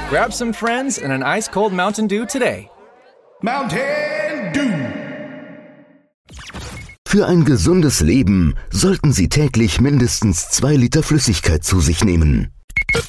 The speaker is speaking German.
Grab some friends and an ice-cold Mountain Dew today. Mountain Dew. Für ein gesundes Leben sollten Sie täglich mindestens 2 Liter Flüssigkeit zu sich nehmen.